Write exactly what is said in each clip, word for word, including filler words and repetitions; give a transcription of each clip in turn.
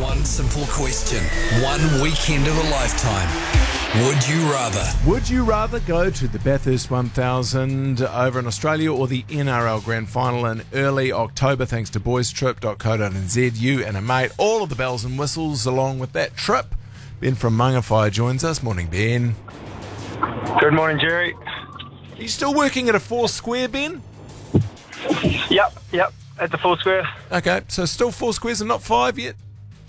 One simple question. One weekend of a lifetime. Would you rather? Would you rather go to the Bathurst one thousand over in Australia or the N R L Grand Final in early October thanks to boys trip dot co dot n z? You and a mate, all of the bells and whistles along with that trip. Ben from Mangawhai joins us. Morning, Ben. Good morning, Jerry. Are you still working at a four square, Ben? Yep, yep, at the four square. Okay, so still four squares and not five yet?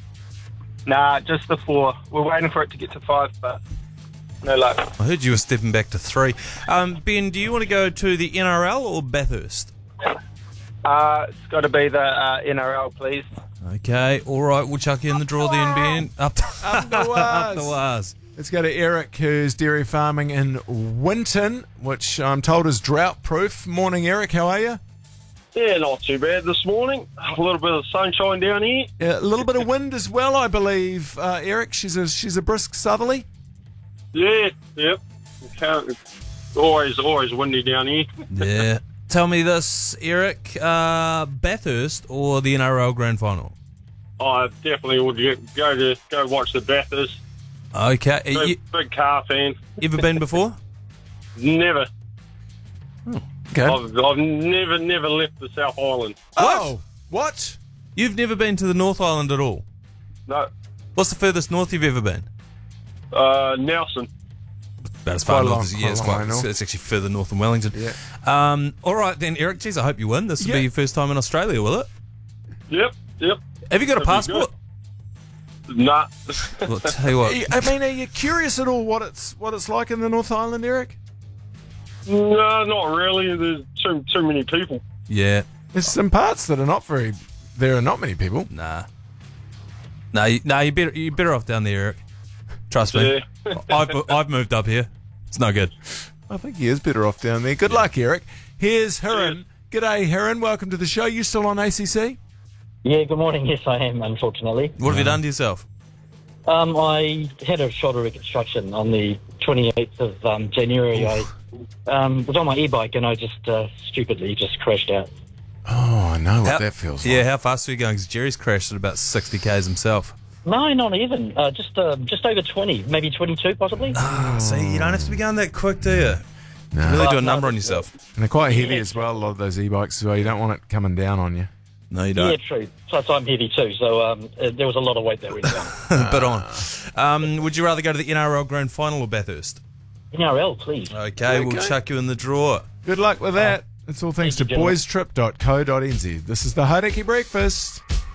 Nah, just the four. We're waiting for it to get to five, but no luck. I heard you were stepping back to three. Um, Ben, do you want to go to the N R L or Bathurst? Uh, it's got to be the uh, N R L, please. Okay, all right, we'll chuck you in the draw then, Ben. Up the, Up the up waz. the waz. Let's go to Eric, who's dairy farming in Winton, which I'm told is drought-proof. Morning, Eric. How are you? Yeah, not too bad this morning. A little bit of sunshine down here. Yeah, a little bit of wind as well, I believe. Uh, Eric, she's a she's a brisk southerly. Yeah, yep. Can't, always, always windy down here. Yeah. Tell me this, Eric, uh, Bathurst or the N R L Grand Final? I definitely would get, go to go watch the Bathurst. Okay. Big, You big car fan. ever been before? Never. Okay. I've, I've never, never left the South Island. Oh, what? You've never been to the North Island at all? No. What's the furthest north you've ever been? Uh, Nelson. About as far Quite a north long- as yeah, quite a it's, long quite, way it's, north. it's actually further north than Wellington. Yeah. Um, all right then, Eric. Geez, I hope you win. This will Yeah. be your first time in Australia, will it? Yep, yep. Have you got a That'd be passport? Nah. Well, tell you what. I mean, are you curious at all what it's what it's like in the North Island, Eric? No, not really. There's too too many people. Yeah. There's some parts that are not very. There are not many people. Nah. Nah, you, nah, you're better, you're better off down there, Eric. Trust me. Yeah. I've, I've moved up here. It's no good. I think he is better off down there. Good luck, Eric. Here's Hiran. G'day, Hiran. Welcome to the show. You still on A C C? Yeah, good morning. Yes, I am, unfortunately. What have you done to yourself? Um, I had a shoulder reconstruction on the twenty-eighth of um, January. I um, was on my e-bike and I just uh, stupidly just crashed out. Oh, I know what How- that feels Yeah, like. how fast are you going? Because Jerry's crashed at about sixty kays himself. No, not even. Uh, just uh, just over twenty, maybe twenty-two possibly. Ah, see, you don't have to be going that quick, do you? No. Really do a no, number on no. yourself. And they're quite heavy Yeah. as well, a lot of those e-bikes as well. You don't want it coming down on you. No, you Yeah, don't. true. Plus, I'm heavy too, so um, uh, there was a lot of weight that went down. But on. Um, would you rather go to the N R L Grand Final or Bathurst? N R L, please. Okay, we'll Okay. chuck you in the draw. Good luck with that. It's all thanks Thank to you, gentlemen. boys trip dot co dot n z. This is the Hauraki Breakfast.